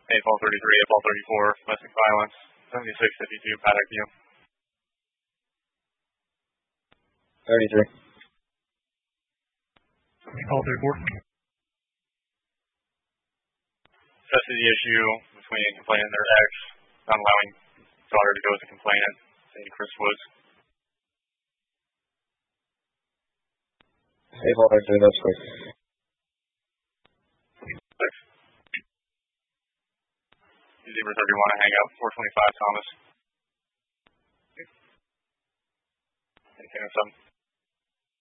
8-ball 33, 8-ball 34, domestic violence, 7652, paddock view. 33. Call 34. Custody issue between complainant and their ex, not allowing daughter to go with the complainant, saying Chris Woods. 8-ball 33, that's quick. 6. Zebra 31, hang up, 425 Thomas. Anything on 7.